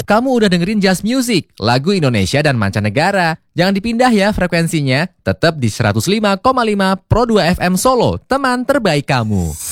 Kamu udah dengerin Just Music, lagu Indonesia dan mancanegara. Jangan dipindah ya frekuensinya, tetap di 105,5 Pro 2 FM Solo, teman terbaik kamu.